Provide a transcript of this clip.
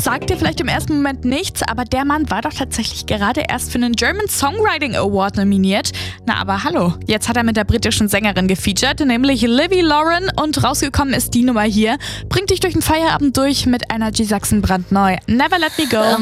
sagt dir vielleicht im ersten Moment nichts, aber der Mann war doch tatsächlich gerade erst für einen German Songwriting Award nominiert. Na aber hallo, jetzt hat er mit der britischen Sängerin gefeatured, nämlich Livy Lauren, und rausgekommen ist die Nummer hier. Bringt dich durch den Feierabend durch mit einer G. Saxon brandneu. Never Let Me Go.